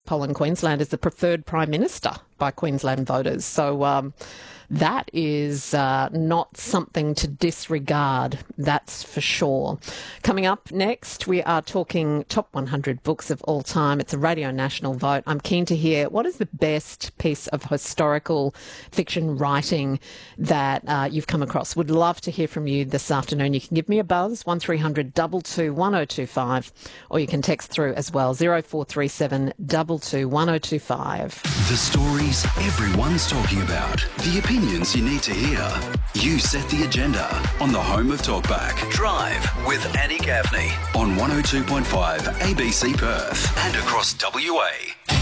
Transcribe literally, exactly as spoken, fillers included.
poll in Queensland is the preferred Prime Minister by Queensland voters. So um, that is uh, not something to disregard, that's for sure. Coming up next, we are talking top one hundred books of all time. It's a Radio National vote. I'm keen to hear what is the best piece of historical fiction writing that uh, you've come across. Would love to hear from you this afternoon. You can give me a buzz, one three hundred two two one oh two five, or you can text through as well, zero four three seven two two one oh two five. The stories everyone's talking about, the opinions you need to hear. You set the agenda on the home of Talkback. Drive with Annie Gaffney on one oh two point five A B C Perth and across W A.